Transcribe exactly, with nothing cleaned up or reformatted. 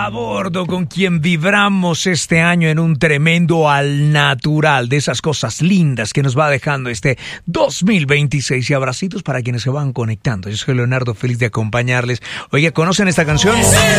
A bordo con quien vibramos este año en un tremendo al natural de esas cosas lindas que nos va dejando este dos mil veintiséis. Y abracitos para quienes se van conectando. Yo soy Leonardo, feliz de acompañarles. Oye, ¿conocen esta canción? ¡Sí!